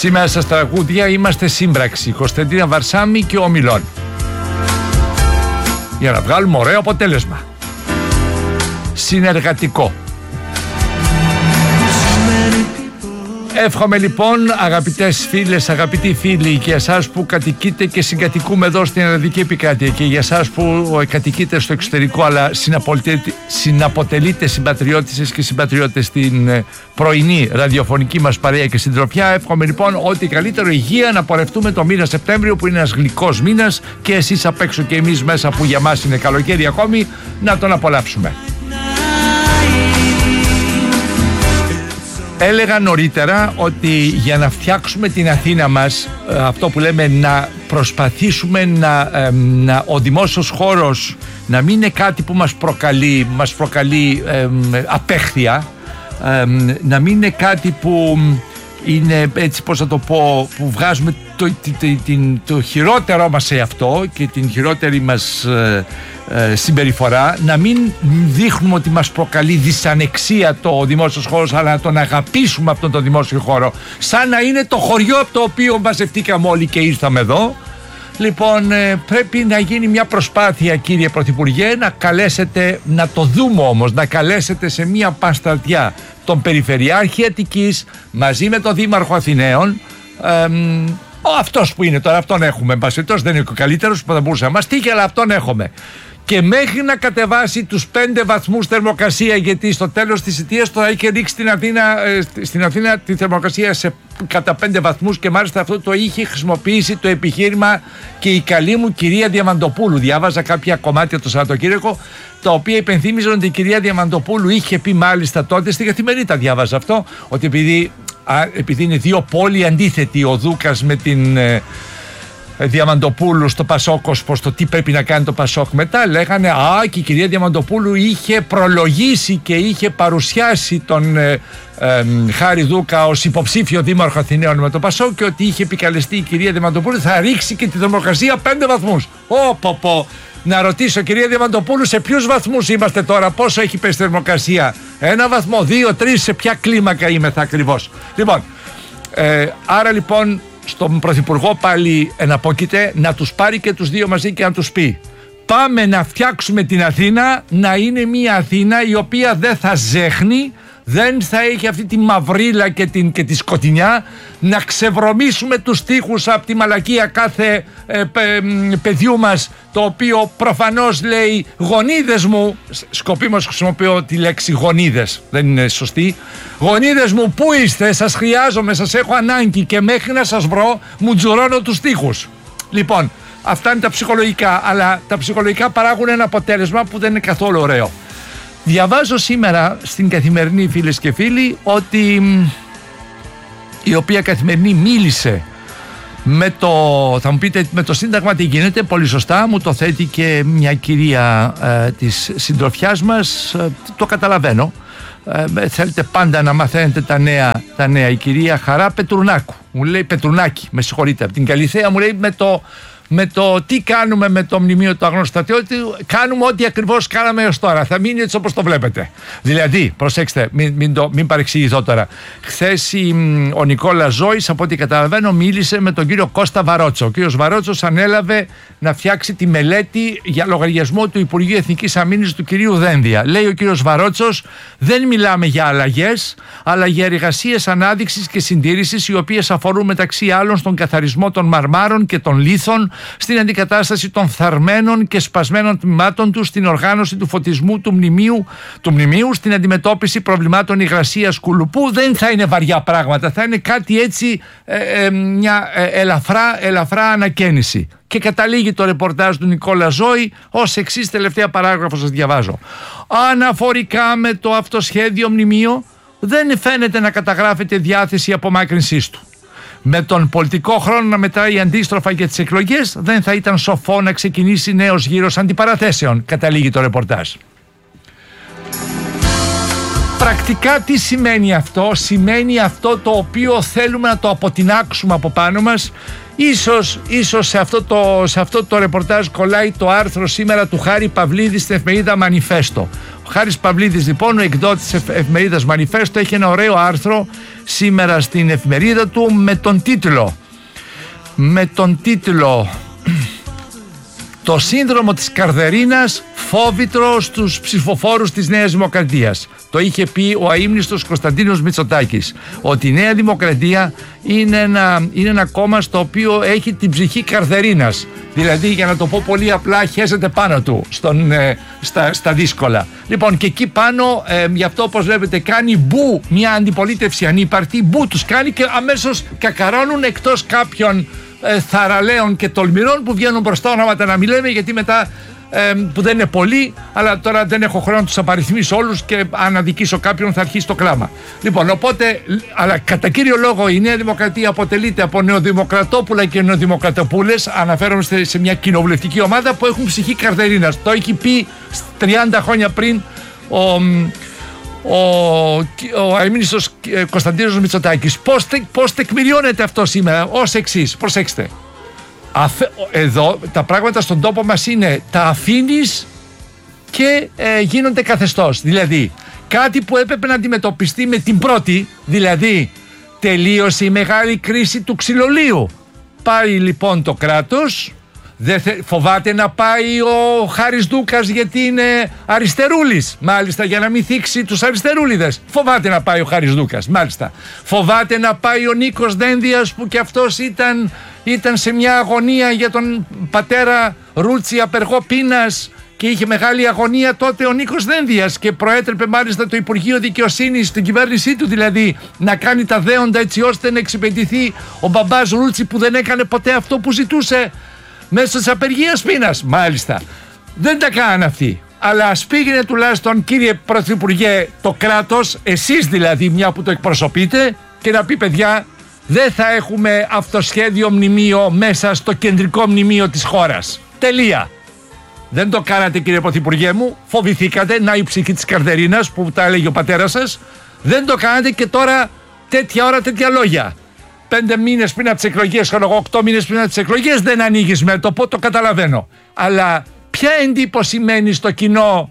Σήμερα στα τραγούδια είμαστε σύμπραξη, Κωνσταντίνα Βαρσάμι και ο Μιλών, για να βγάλουμε ωραίο αποτέλεσμα. Συνεργατικό. Εύχομαι λοιπόν, αγαπητές φίλες, αγαπητοί φίλοι, και εσάς που κατοικείτε και συγκατοικούμε εδώ στην Ελλαδική Επικράτεια, και για εσάς που κατοικείτε στο εξωτερικό αλλά συναποτελείτε συμπατριώτησες και συμπατριώτες στην πρωινή ραδιοφωνική μας παρέα και συντροφιά, εύχομαι λοιπόν ό,τι καλύτερο, υγεία, να πορευτούμε το μήνα Σεπτέμβριο που είναι ένας γλυκός μήνας, και εσείς απ' έξω και εμείς μέσα που για μας είναι καλοκαίρι ακόμη, να τον απολαύσουμε. Έλεγα νωρίτερα ότι για να φτιάξουμε την Αθήνα μας, αυτό που λέμε να προσπαθήσουμε ο δημόσιος χώρος να μην είναι κάτι που μας προκαλεί απέχθεια, να μην είναι κάτι που είναι, έτσι πώς θα το πω, που βγάζουμε το χειρότερό μας σε αυτό και την χειρότερη μας συμπεριφορά, να μην δείχνουμε ότι μας προκαλεί δυσανεξία το δημόσιος χώρος, αλλά να τον αγαπήσουμε αυτόν τον δημόσιο χώρο σαν να είναι το χωριό από το οποίο μαζευτήκαμε όλοι και ήρθαμε εδώ. Λοιπόν, πρέπει να γίνει μια προσπάθεια, κύριε Πρωθυπουργέ, να καλέσετε, να το δούμε όμως, να καλέσετε σε μια παστρατιά τον Περιφερειάρχη Αττικής μαζί με τον Δήμαρχο Αθηναίων, αυτός που είναι τώρα, αυτόν έχουμε, μπασιτός, δεν είναι ο καλύτερος που θα μπορούσε να μας τύχει, αλλά αυτόν έχουμε. Και μέχρι να κατεβάσει τους 5 βαθμούς θερμοκρασία, γιατί στο τέλος της θητείας θα είχε ρίξει στην Αθήνα τη θερμοκρασία κατά 5 βαθμούς, και μάλιστα αυτό το είχε χρησιμοποιήσει το επιχείρημα και η καλή μου κυρία Διαμαντοπούλου. Διάβαζα κάποια κομμάτια το Σαββατοκύριακο, τα οποία υπενθύμιζαν ότι η κυρία Διαμαντοπούλου είχε πει μάλιστα τότε, στη Καθημερινή διάβαζα αυτό, ότι επειδή είναι δύο πόλοι αντίθετοι, ο Δούκας με την Διαμαντοπούλου στο Πασόκ, πως το τι πρέπει να κάνει το Πασόκ μετά, λέγανε και η κυρία Διαμαντοπούλου είχε προλογίσει και είχε παρουσιάσει τον Χάρη Δούκα ως υποψήφιο δήμαρχο Αθηναίων με το Πασόκ, και ότι είχε επικαλεστεί η κυρία Διαμαντοπούλου θα ρίξει και τη θερμοκρασία 5 βαθμούς. Να ρωτήσω, κυρία Διαμαντοπούλου, σε ποιους βαθμούς είμαστε τώρα, πόσο έχει πέσει η θερμοκρασία, 1 βαθμό, 2, 3, σε ποια κλίμακα είμεθα ακριβώς? Λοιπόν, άρα λοιπόν στον Πρωθυπουργό πάλι εναπόκειται να τους πάρει και τους δύο μαζί και να τους πει: πάμε να φτιάξουμε την Αθήνα να είναι μια Αθήνα η οποία δεν θα ζέχνει, δεν θα έχει αυτή τη μαυρίλα και τη σκοτεινιά, να ξεβρωμίσουμε τους τοίχους από τη μαλακία κάθε παιδιού μας, το οποίο προφανώς λέει γονίδες μου, σκοπίμως χρησιμοποιώ τη λέξη γονίδες, δεν είναι σωστή, γονίδες μου πού είστε, σας χρειάζομαι, σας έχω ανάγκη και μέχρι να σας βρω μου τζουρώνω τους τοίχους. Λοιπόν, αυτά είναι τα ψυχολογικά, αλλά τα ψυχολογικά παράγουν ένα αποτέλεσμα που δεν είναι καθόλου ωραίο. Διαβάζω σήμερα στην Καθημερινή, φίλες και φίλοι, ότι η οποία Καθημερινή μίλησε με το, θα μου πείτε με το Σύνταγμα τι γίνεται, πολύ σωστά μου το θέτει και μια κυρία της συντροφιάς μας, το καταλαβαίνω, θέλετε πάντα να μαθαίνετε τα νέα. Η κυρία Χαρά Πετρουνάκου μου λέει, Πετρουνάκη, με συγχωρείτε, από την Καλιθέα, μου λέει με το τι κάνουμε με το μνημείο του αγνώστου στρατιώτη, κάνουμε ό,τι ακριβώς κάναμε έως τώρα. Θα μείνει έτσι όπως το βλέπετε. Δηλαδή, προσέξτε, μην παρεξηγηθώ τώρα. Χθες ο Νικόλας Ζώης, από ό,τι καταλαβαίνω, μίλησε με τον κύριο Κώστα Βαρότσο. Ο κύριος Βαρότσος ανέλαβε να φτιάξει τη μελέτη για λογαριασμό του Υπουργείου Εθνικής Αμήνης του κυρίου Δένδια. Λέει ο κύριος Βαρότσος, δεν μιλάμε για αλλαγές, αλλά για εργασίες ανάδειξης και συντήρησης, οι οποίες αφορούν μεταξύ άλλων στον καθαρισμό των μαρμάρων και των λίθων, στην αντικατάσταση των θαρμένων και σπασμένων τμήματων του, στην οργάνωση του φωτισμού του μνημείου, στην αντιμετώπιση προβλημάτων υγρασίας κουλουπού. Δεν θα είναι βαριά πράγματα, θα είναι κάτι έτσι, μια ελαφρά ανακαίνιση. Και καταλήγει το ρεπορτάζ του Νικόλα Ζώη ως εξής, τελευταία παράγραφο σας διαβάζω. Αναφορικά με το αυτοσχέδιο μνημείο, δεν φαίνεται να καταγράφεται διάθεση απομάκρυνσής του. Με τον πολιτικό χρόνο να μετράει αντίστροφα για τις εκλογές, δεν θα ήταν σοφό να ξεκινήσει νέος γύρος αντιπαραθέσεων, καταλήγει το ρεπορτάζ. Πρακτικά τι σημαίνει αυτό? Σημαίνει αυτό το οποίο θέλουμε να το αποτινάξουμε από πάνω μας. Ίσως σε αυτό το ρεπορτάζ κολλάει το άρθρο σήμερα του Χάρη Παυλίδη στην εφημερίδα Μανιφέστο. Χάρης Παυλίδης λοιπόν, ο εκδότης της εφημερίδας Μανιφέστο, έχει ένα ωραίο άρθρο σήμερα στην εφημερίδα του με τον τίτλο «Το σύνδρομο της Καρδερίνας φόβητρο στους ψηφοφόρους της Νέας Δημοκρατίας». Το είχε πει ο αείμνηστος Κωνσταντίνος Μητσοτάκης, ότι η Νέα Δημοκρατία είναι ένα κόμμα στο οποίο έχει την ψυχή Καρδερίνας. Δηλαδή, για να το πω πολύ απλά, χέζεται πάνω του στα δύσκολα. Λοιπόν, και εκεί πάνω, γι' αυτό όπως βλέπετε, κάνει μπου μια αντιπολίτευση ανύπαρτη, μπου τους κάνει και αμέσως κακαρώνουν, εκτός κάποιων θαραλέων και τολμηρών που βγαίνουν μπροστά, ονόματα να μην λέμε, γιατί μετά που δεν είναι πολλοί, αλλά τώρα δεν έχω χρόνο να τους απαριθμίσω όλους και αν αδικήσω κάποιον θα αρχίσει το κλάμα. Λοιπόν, οπότε, αλλά κατά κύριο λόγο η Νέα Δημοκρατία αποτελείται από νεοδημοκρατόπουλα και νεοδημοκρατοπούλες. Αναφέρομαι σε μια κοινοβουλευτική ομάδα που έχουν ψυχή Καρδερίνας. Το έχει πει 30 χρόνια πριν ο αείμνηστος Κωνσταντίνος Μητσοτάκης. Πώς τεκμηριώνεται αυτό σήμερα? Ως εξής, προσέξτε. Εδώ τα πράγματα στον τόπο μας είναι τα αφήνεις και γίνονται καθεστώς. Δηλαδή κάτι που έπρεπε να αντιμετωπιστεί με την πρώτη, δηλαδή τελείωσε η μεγάλη κρίση του ξυλολείου. Πάει λοιπόν το κράτος, φοβάται να πάει ο Χάρης Δούκας γιατί είναι αριστερούλης, μάλιστα, για να μην θίξει τους αριστερούλιδες. Φοβάται να πάει ο Χάρης Δούκας, μάλιστα. Φοβάται να πάει ο Νίκος Δένδιας, που και αυτός ήταν σε μια αγωνία για τον πατέρα Ρούτσι, απεργό πείνας, και είχε μεγάλη αγωνία τότε ο Νίκος Δένδιας και προέτρεπε μάλιστα το Υπουργείο Δικαιοσύνης, την κυβέρνησή του δηλαδή, να κάνει τα δέοντα έτσι ώστε να εξυπηρετηθεί ο μπαμπάς Ρούτσι, που δεν έκανε ποτέ αυτό που ζητούσε μέσω της απεργίας πείνας. Μάλιστα, δεν τα κάνανε αυτοί. Αλλά ας πήγαινε τουλάχιστον, κύριε Πρωθυπουργέ, το κράτος, εσείς δηλαδή, μια που το εκπροσωπείτε, και να πει, παιδιά, δεν θα έχουμε αυτοσχέδιο μνημείο μέσα στο κεντρικό μνημείο της χώρας. Τελεία. Δεν το κάνατε, κύριε Πρωθυπουργέ μου. Φοβηθήκατε, να η ψυχή της Καρδερίνας που τα έλεγε ο πατέρας σας. Δεν το κάνατε και τώρα τέτοια ώρα τέτοια λόγια. 5 μήνες πριν από τις εκλογές, 8 μήνες πριν από τις εκλογές, δεν ανοίγεις μέτωπο, το καταλαβαίνω. Αλλά ποια εντύπωση μένει στο κοινό,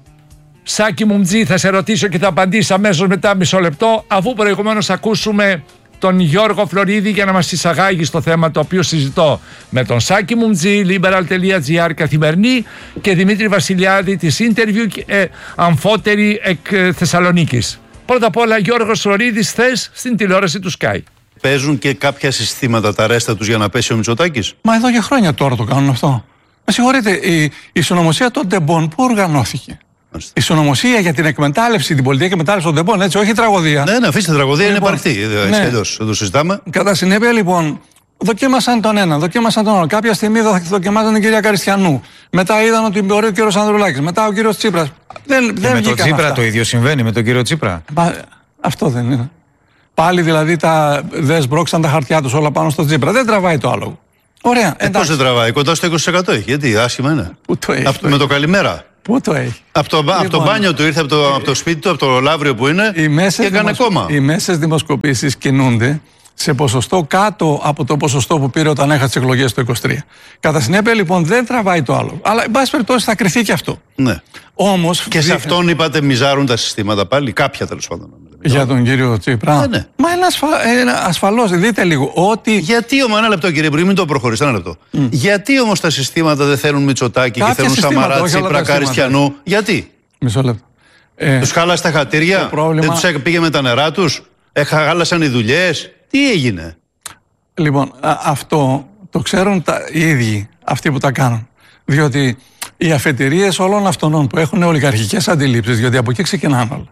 Σάκη Μουμτζή? Θα σε ρωτήσω και θα απαντήσω αμέσως μετά, μισό λεπτό, αφού προηγουμένως ακούσουμε τον Γιώργο Φλωρίδη για να μας εισαγάγει στο θέμα το οποίο συζητώ με τον Σάκη Μουμτζή, liberal.gr καθημερινή, και Δημήτρη Βασιλιάδη της Interview, αμφότερη εκ Θεσσαλονίκης. Πρώτα απ' όλα, Γιώργος Φλωρίδης, θες στην τηλεόραση του Sky. Παίζουν και κάποια συστήματα τα ρέστα τους για να πέσει ο Μητσοτάκης? Μα εδώ και χρόνια τώρα το κάνουν αυτό. Με συγχωρείτε, η συνωμοσία των Ντεμπών πού οργανώθηκε? Η συνωμοσία για την εκμετάλλευση, την πολιτική εκμετάλλευση των Ντεμπών, έτσι, όχι τραγωδία. Ναι, αφήστε τραγωδία, λοιπόν, είναι υπαρκτή. Ναι. Δεν το συζητάμε. Κατά συνέπεια, λοιπόν, δοκίμασαν τον ένα, δοκίμασαν τον άλλο. Κάποια στιγμή δοκιμάζαν την κυρία Καριστιανού. Μετά είδαν ότι μπορεί ο κύριος Ανδρουλάκης. Μετά ο κύριος Τσίπρας. Δεν με τον Τσίπρα αυτά. Το ίδιο συμβαίνει με τον κύριο Τσίπρα. Αυτό δεν είναι? Πάλι δηλαδή σμπρώξαν τα χαρτιά τους όλα πάνω στο Τσίπρα. Δεν τραβάει το άλογο. Ωραία. Πώς δεν τραβάει? Κοντά στο 20% έχει. Γιατί άσχημα είναι. Πού το έχει? Με το καλημέρα. Πού το έχει? Από το μπάνιο του ήρθε, από το σπίτι του, από το Λαύριο που είναι, και έκανε κόμμα. Οι μέσες δημοσκοπήσεις κινούνται σε ποσοστό κάτω από το ποσοστό που πήρε όταν έχασε τις εκλογές το 2023. Κατά συνέπεια, λοιπόν, δεν τραβάει το άλλο. Αλλά, εν πάση περιπτώσει, θα κρυθεί και αυτό. Ναι. Όμως, και σε αυτόν είπατε μιζάρουν τα συστήματα πάλι, κάποια τέλος πάντων. Για τον κύριο Τσίπρα. Ναι. Μα είναι ασφαλώς. Δείτε λίγο ότι. Γιατί όμως, ένα λεπτό κύριε Υπουργέ, μην το προχωρήσετε, ένα λεπτό. Γιατί όμως τα συστήματα δεν θέλουν Μητσοτάκη και θέλουν Σαμαρά, Τσίπρα, Καριστιανού? Γιατί? Μισό λεπτό. Τους χάλασε τα χατήρια, δεν τους πήγε με τα νερά τους, χάλασαν οι δουλειές. Τι έγινε? Λοιπόν, αυτό το ξέρουν οι ίδιοι αυτοί που τα κάνουν. Διότι οι αφετηρίες όλων αυτών που έχουν ολιγαρχικές αντιλήψεις, διότι από εκεί ξεκινάνε όλα.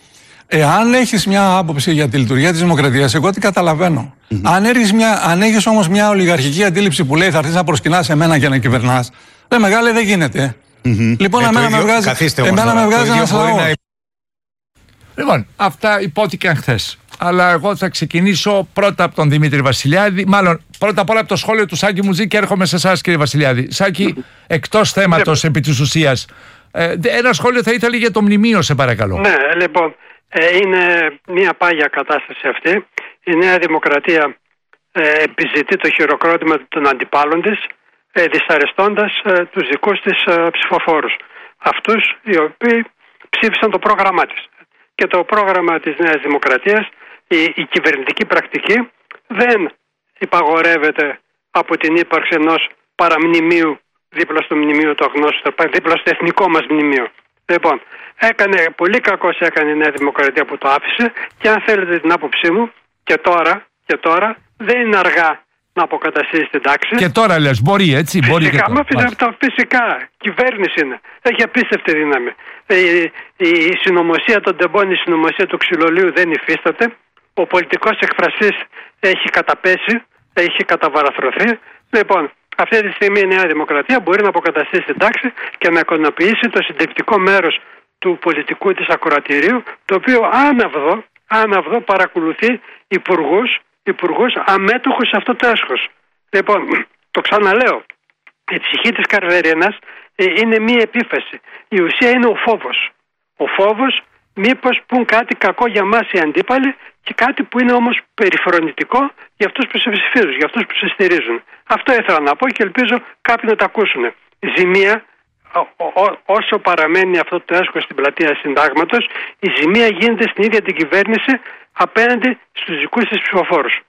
Εάν έχεις μια άποψη για τη λειτουργία της δημοκρατίας, εγώ τι καταλαβαίνω. Αν έχεις όμως μια ολιγαρχική αντίληψη που λέει θα έρθεις να προσκυνάς εμένα και να κυβερνάς, μεγάλε, δεν γίνεται. Λοιπόν, εμένα με βγάζει ένας λαός. Λοιπόν, αυτά υπόθηκαν χθες. Αλλά εγώ θα ξεκινήσω πρώτα από τον Δημήτρη Βασιλιάδη. Μάλλον πρώτα απ' όλα από το σχόλιο του Σάκη Μουτζή και έρχομαι σε εσάς, κύριε Βασιλιάδη. Σάκη, εκτός θέματος επί της ουσίας, ένα σχόλιο θα ήθελα για το μνημείο, σε παρακαλώ. Ναι, λοιπόν, είναι μια πάγια κατάσταση αυτή. Η Νέα Δημοκρατία επιζητεί το χειροκρότημα των αντιπάλων της, δυσαρεστώντας τους δικούς της ψηφοφόρους. Αυτούς οι οποίοι ψήφισαν το πρόγραμμά της. Και το πρόγραμμα της Νέας Δημοκρατίας, η κυβερνητική πρακτική, δεν υπαγορεύεται από την ύπαρξη ενός παραμνημείου δίπλα στο μνημείο το γνώστο, δίπλα στο εθνικό μας μνημείο. Λοιπόν, πολύ κακώς έκανε η Νέα Δημοκρατία που το άφησε, και αν θέλετε την άποψή μου, και τώρα δεν είναι αργά να αποκαταστήσει την τάξη. Και τώρα λες, μπορεί έτσι, φυσικά, κυβέρνηση είναι. Έχει απίστευτη δύναμη. Η συνωμοσία των τεμπών, η συνωμοσία του ξυλολίου δεν υφίσταται. Ο πολιτικός εκφραστής έχει καταπέσει, έχει καταβαραθρωθεί. Λοιπόν, αυτή τη στιγμή η Νέα Δημοκρατία μπορεί να αποκαταστήσει την τάξη και να εικονοποιήσει το συντριπτικό μέρος του πολιτικού της ακροατηρίου, το οποίο άναυδο παρακολουθεί υπουργούς αμέτωχους σε αυτό το έσχος. Λοιπόν, το ξαναλέω, η ψυχή της Καρδερίνας είναι μία επίφαση. Η ουσία είναι ο φόβος. Ο φόβος μήπως πουν κάτι κακό για μας οι αντίπαλοι, και κάτι που είναι όμως περιφρονητικό για αυτούς που σε ψηφίζουν, για αυτούς που σε στηρίζουν. Αυτό ήθελα να πω και ελπίζω κάποιοι να τα ακούσουν. Η ζημία, όσο παραμένει αυτό το έσχος στην πλατεία Συντάγματος, η ζημία γίνεται στην ίδια την κυβέρνηση απέναντι στους δικούς της ψηφοφόρους.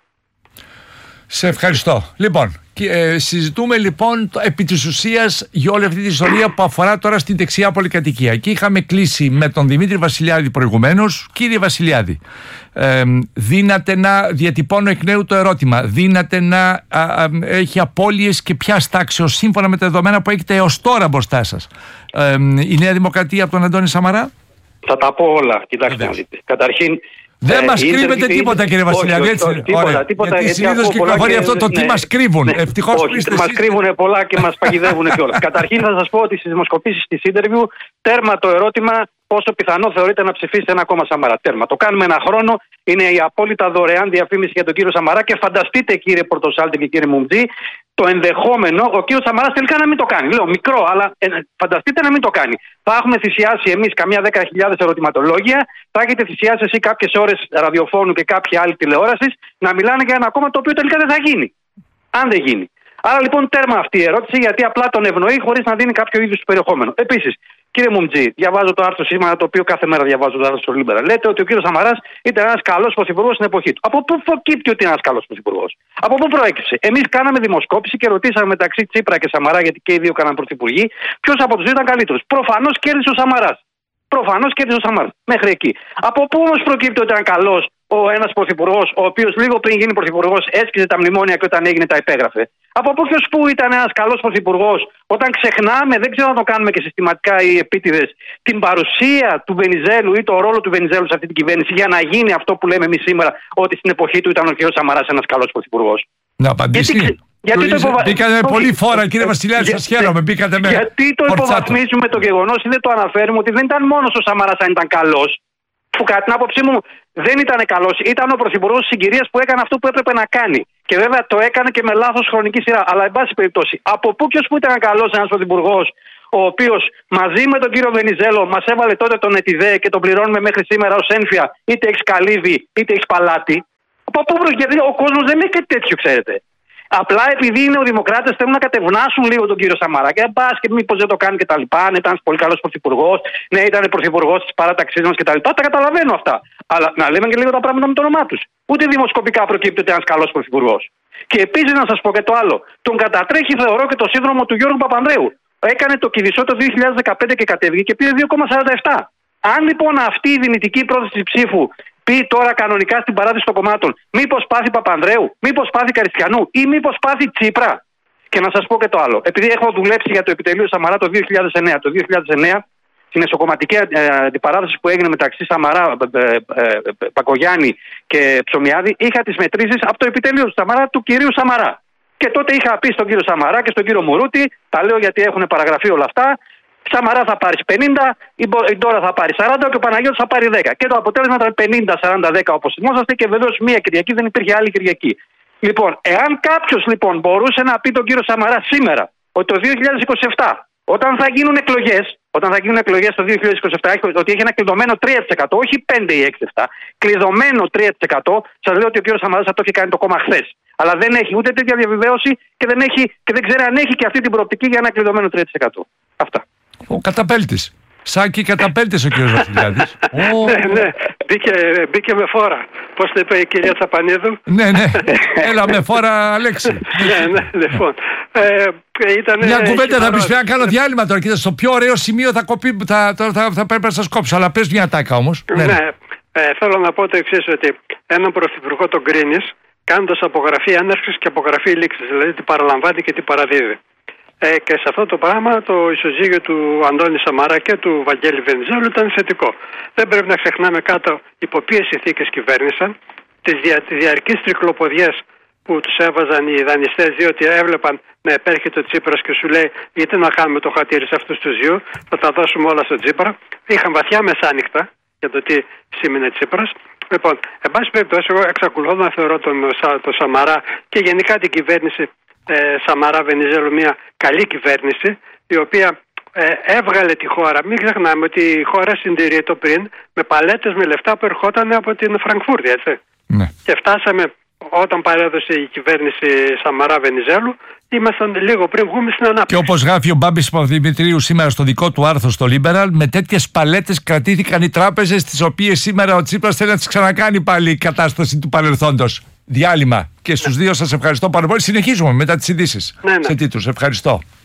Σε ευχαριστώ. Λοιπόν, συζητούμε λοιπόν επί της ουσίας για όλη αυτή τη ιστορία που αφορά τώρα στην δεξιά πολυκατοικία. Και είχαμε κλείσει με τον Δημήτρη Βασιλιάδη προηγουμένως. Κύριε Βασιλιάδη, δύναται να διατυπώνω εκ νέου το ερώτημα, δύναται να έχει απώλειες και ποια τάξεως σύμφωνα με τα δεδομένα που έχετε έως τώρα μπροστά σας, η Νέα Δημοκρατία από τον Αντώνη Σαμαρά? Θα τα πω όλα. Κοιτάξτε, καταρχήν, δεν μας κρύβεται τίποτα, κύριε Βασιλιάδη. Τίποτα. Γιατί συνήθως κυκλοφορεί αυτό το τι μας κρύβουν. Ευτυχώς που είστε εσείς. Μας κρύβουν πολλά και μας παγιδεύουν κιόλας. Καταρχήν θα σας πω ότι στις δημοσκοπήσεις της Interview, τέρμα το ερώτημα πόσο πιθανό θεωρείτε να ψηφίσετε ένα κόμμα Σαμαρά. Τέρμα. Το κάνουμε ένα χρόνο. Είναι η απόλυτα δωρεάν διαφήμιση για τον κύριο Σαμαρά. Και φανταστείτε, κύριε Πορτοσάλτη και κύριε Μουμτζή, το ενδεχόμενο ο κύριος Σαμαράς τελικά να μην το κάνει. Λέω μικρό, αλλά φανταστείτε να μην το κάνει. Θα έχουμε θυσιάσει εμείς καμιά 10.000 ερωτηματολόγια, θα έχετε θυσιάσει εσύ κάποιες ώρες ραδιοφώνου και κάποια άλλη τηλεόραση να μιλάνε για ένα κόμμα το οποίο τελικά δεν θα γίνει. Αν δεν γίνει. Άρα λοιπόν τέρμα αυτή η ερώτηση, γιατί απλά τον ευνοεί χωρίς να δίνει κάποιο είδους περιεχόμενο. Επίσης, κύριε Μουμτζή, διαβάζω το άρθρο σήμερα, το οποίο κάθε μέρα διαβάζω το άρθρο στο Λίμπερα. Λέτε ότι ο κύριος Σαμαράς ήταν ένας καλός πρωθυπουργός στην εποχή του. Από πού προκύπτει ότι είναι ένας καλός πρωθυπουργός? Από πού προέκυψε? Εμείς κάναμε δημοσκόπηση και ρωτήσαμε μεταξύ Τσίπρα και Σαμαρά, γιατί και οι δύο κάναν πρωθυπουργοί, ποιος από τους δύο ήταν καλύτερος. Προφανώς κέρδισε ο Σαμαράς. Μέχρι εκεί. Από πού όμως προκύπτει ότι ήταν καλός ο ένας πρωθυπουργός, ο οποίος λίγο πριν γίνει πρωθυπουργός έσκησε τα μνημόνια και όταν έγινε τα υπέγραφε? Από πού και ως πού ήταν ένας καλός πρωθυπουργός όταν ξεχνάμε, δεν ξέρω αν το κάνουμε και συστηματικά οι επίτηδες, την παρουσία του Βενιζέλου ή το ρόλο του Βενιζέλου σε αυτή την κυβέρνηση για να γίνει αυτό που λέμε εμείς σήμερα, ότι στην εποχή του ήταν ο κ. Σαμαράς ένας καλός πρωθυπουργός? Να απαντήσει. Μπήκατε πολύ φόρα, κύριε Βασιλιάδη, σας χαίρομαι. Γιατί το υποβαθμίζουμε το γεγονός ή δεν το αναφέρουμε ότι δεν ήταν μόνος ο Σαμαράς αν ήταν καλός, που κατά την άποψή μου δεν ήταν καλός, ήταν ο πρωθυπουργός της συγκυρίας που έκανε αυτό που έπρεπε να κάνει. Και βέβαια το έκανε και με λάθος χρονική σειρά. Αλλά εν πάση περιπτώσει, από πού και ως πού ήταν καλός ένας πρωθυπουργός, ο οποίος μαζί με τον κύριο Βενιζέλο μας έβαλε τότε τον ΕΤΙΔΕ και τον πληρώνουμε μέχρι σήμερα ως ένφια, είτε έχεις καλύβι είτε έχεις παλάτι? Από πού? Γιατί ο κόσμος δεν είναι κάτι τέτοιο, ξέρετε. Απλά επειδή είναι ο Δημοκράτες θέλουν να κατευνάσουν λίγο τον κύριο Σαμαρά και μπας και μήπως δεν το κάνει και τα λοιπά. Ναι, ήταν πολύ καλός πρωθυπουργός, ναι, ήταν πρωθυπουργός της παράταξής μας και τα λοιπά. Τα καταλαβαίνω αυτά. Αλλά να λέμε και λίγο τα πράγματα με το όνομά τους. Ούτε δημοσκοπικά προκύπτει ότι ένας καλός πρωθυπουργός. Και επίσης να σας πω και το άλλο. Τον κατατρέχει, θεωρώ, και το σύνδρομο του Γιώργου Παπανδρέου. Έκανε το Κηδισό το 2015 και κατέβηκε και πήρε 2,47. Αν λοιπόν αυτή η δυνητική πρόθεση ψήφου πει τώρα κανονικά στην παράδοση των κομμάτων, μήπως πάθει Παπανδρέου, μήπως πάθει Καριστιανού ή μήπως πάθει Τσίπρα? Και να σας πω και το άλλο. Επειδή έχω δουλέψει για το επιτελείο Σαμαρά το 2009. Το 2009, στην εσωκομματική αντιπαράθεση που έγινε μεταξύ Σαμαρά, Πακογιάννη και Ψωμιάδη, είχα τις μετρήσεις από το επιτελείο του Σαμαρά του κυρίου Σαμαρά. Και τότε είχα πει στον κύριο Σαμαρά και στον κύριο Μουρούτη, τα λέω γιατί έχουν παραγραφεί όλα αυτά, Σαμαρά θα πάρει 50, η Ντόρα θα πάρει 40 και ο Παναγιώτης θα πάρει 10. Και το αποτέλεσμα ήταν 50-40-10 όπως θυμόσαστε, και βεβαίως μία Κυριακή δεν υπήρχε άλλη Κυριακή. Λοιπόν, εάν κάποιος λοιπόν μπορούσε να πει τον κύριο Σαμαρά σήμερα ότι το 2027, όταν θα γίνουν εκλογές το 2027, ότι έχει ένα κλειδωμένο 3%, όχι 5 ή 6-7, κλειδωμένο 3%, σας λέω ότι ο κύριος Σαμαράς θα το έχει κάνει το κόμμα χθες. Αλλά δεν έχει ούτε τέτοια διαβεβαίωση και δεν ξέρει αν έχει και αυτή την προοπτική για ένα κλειδωμένο 3%. Αυτά. Ο καταπέλτης. Σάκη καταπέλτες ο κύριος Βασιλιάδης. Ναι, μπήκε με φόρα. Πώς το είπε η κυρία Τσαπανίδου? Ναι, έλα με φόρα, Αλέξη. Ναι, λοιπόν. Μια κουβέντα θα πεις, να κάνω διάλειμμα τώρα. Κοίτα, στο πιο ωραίο σημείο θα πρέπει να σας κόψω, αλλά πες μια τάκα όμως. Ναι, θέλω να πω το εξής, ότι έναν πρωθυπουργό τον κρίνεις κάνοντας απογραφή έναρξης και απογραφή λήξης, δηλαδή τι παραλαμβάνει και τι παραδίδει. Και σε αυτό το πράγμα το ισοζύγιο του Αντώνη Σαμαρά και του Βαγγέλη Βενιζέλου ήταν θετικό. Δεν πρέπει να ξεχνάμε κάτω υπό ποιες συνθήκες κυβέρνησαν, τις διαρκείς τρικλοποδιές που τους έβαζαν οι δανειστές, διότι έβλεπαν να επέρχεται ο Τσίπρας και σου λέει γιατί να κάνουμε το χατήρι σε αυτούς τους δύο, θα τα δώσουμε όλα στον Τσίπρα. Είχαν βαθιά μεσάνυχτα για το τι σήμαινε Τσίπρας. Λοιπόν, εν πάση περιπτώσει, εγώ εξακολουθώ να θεωρώ τον Σαμαρά και γενικά την κυβέρνηση Σαμαρά Βενιζέλου μια καλή κυβέρνηση, η οποία έβγαλε τη χώρα. Μην ξεχνάμε ότι η χώρα συντηρείται πριν με παλέτες με λεφτά που ερχόταν από την Φραγκφούρτη, έτσι. Ναι. Και φτάσαμε, όταν παρέδωσε η κυβέρνηση Σαμαρά Βενιζέλου, ήμασταν λίγο πριν βγούμε στην ανάπτυξη. Και όπως γράφει ο Μπάμπης Παπαδημητρίου σήμερα στο δικό του άρθρο στο Liberal, με τέτοιες παλέτες κρατήθηκαν οι τράπεζες, τις οποίες σήμερα ο Τσίπρας θέλει να τις ξανακάνει πάλι η κατάσταση του παρελθόντος. Διάλειμμα. Και στους δύο σας ευχαριστώ πάρα πολύ. Συνεχίζουμε μετά τις ειδήσεις. Ναι. Σε τίτλους. Ευχαριστώ.